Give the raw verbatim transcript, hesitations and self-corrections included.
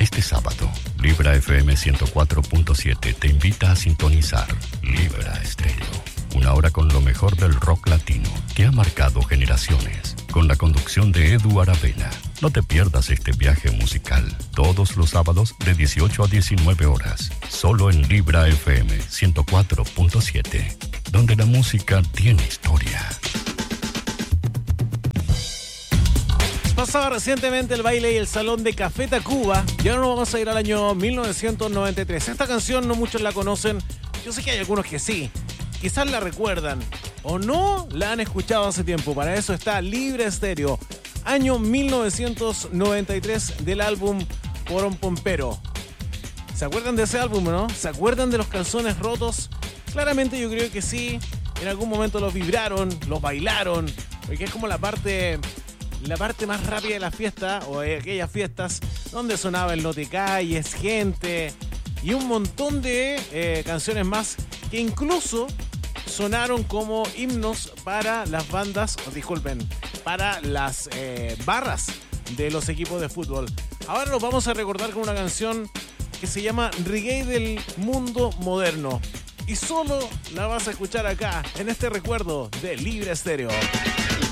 Este sábado, Libra F M ciento cuatro punto siete te invita a sintonizar Libra Estéreo. Una hora con lo mejor del rock latino que ha marcado generaciones. Con la conducción de Edu Aravena. No te pierdas este viaje musical. Todos los sábados de dieciocho a diecinueve horas. Solo en Libra F M ciento cuatro punto siete. Donde la música tiene historia. Pasaba recientemente el baile y el salón de Café Tacuba y ahora nos vamos a ir al año mil novecientos noventa y tres. Esta canción no muchos la conocen, yo sé que hay algunos que sí, quizás la recuerdan o no la han escuchado hace tiempo. Para eso está Libre Estéreo, año mil novecientos noventa y tres, del álbum Poronpompero. ¿Se acuerdan de ese álbum, no? ¿Se acuerdan de los calzones rotos? Claramente yo creo que sí, en algún momento los vibraron, los bailaron, porque es como la parte... la parte más rápida de la fiesta, o de aquellas fiestas donde sonaba el No Te Calles, Gente y un montón de eh, canciones más que incluso sonaron como himnos para las bandas, o disculpen, para las eh, barras de los equipos de fútbol. Ahora los vamos a recordar con una canción que se llama Reggae del Mundo Moderno y solo la vas a escuchar acá en este recuerdo de Libre Estéreo.